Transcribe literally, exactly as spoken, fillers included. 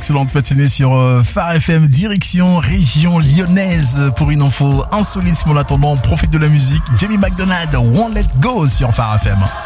excellente matinée sur euh, Phare F M, direction région lyonnaise pour une info insolite. Mais en attendant, on profite de la musique. Jamie McDonald, Won't Let Go sur Phare F M.